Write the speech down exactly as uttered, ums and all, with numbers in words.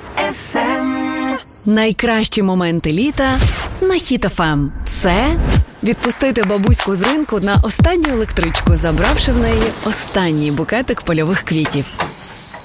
еф ем. Найкращі моменти літа на Хіт еф ем. Це відпустити бабуську з ринку на останню електричку, забравши в неї останній букетик польових квітів.